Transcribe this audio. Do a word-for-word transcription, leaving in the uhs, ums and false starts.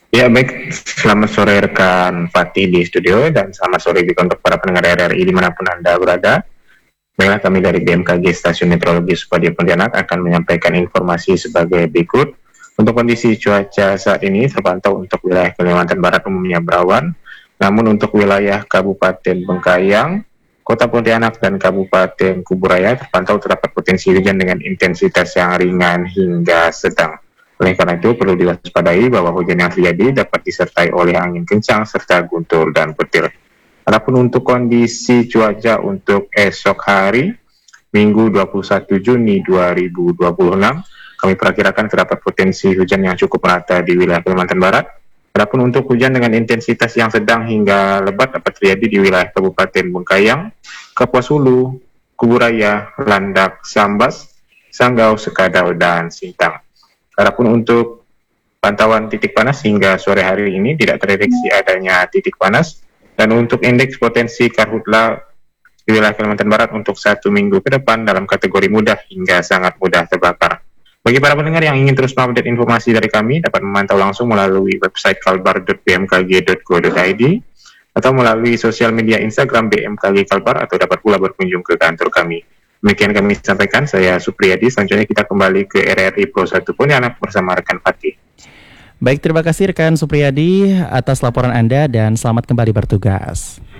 Ya baik, selamat sore rekan Fatih di studio dan selamat sore juga untuk para pendengar R R I dimanapun Anda berada. Baiklah, kami dari B M K G Stasiun Meteorologi Supadio Pontianak akan menyampaikan informasi sebagai berikut. Untuk kondisi cuaca saat ini terpantau untuk wilayah Kalimantan Barat umumnya berawan, namun untuk wilayah Kabupaten Bengkayang, Kota Pontianak dan Kabupaten Kuburaya terpantau terdapat potensi hujan dengan intensitas yang ringan hingga sedang. Oleh karena itu perlu diwaspadai bahwa hujan yang terjadi dapat disertai oleh angin kencang serta guntur dan petir. Adapun untuk kondisi cuaca untuk esok hari, Minggu dua puluh satu Juni dua ribu dua puluh enam, kami perkirakan terdapat potensi hujan yang cukup merata di wilayah Kalimantan Barat. Adapun untuk hujan dengan intensitas yang sedang hingga lebat dapat terjadi di wilayah Kabupaten Bengkayang, Kapuas Hulu, Kuburaya, Landak, Sambas, Sanggau, Sekadau, dan Sintang. Adapun untuk pantauan titik panas hingga sore hari ini tidak terdeteksi adanya titik panas, dan untuk indeks potensi karhutla di wilayah Kalimantan Barat untuk satu minggu ke depan dalam kategori mudah hingga sangat mudah terbakar. Bagi para pendengar yang ingin terus mengupdate informasi dari kami, dapat memantau langsung melalui website kalbar dot b m k g dot go dot i d atau melalui sosial media Instagram B M K G Kalbar, atau dapat pula berkunjung ke kantor kami. Demikian kami sampaikan, saya Supriyadi. Selanjutnya kita kembali ke R R I Pro satu Pontianak bersama rekan Fatih. Baik, terima kasih rekan Supriyadi atas laporan Anda dan selamat kembali bertugas.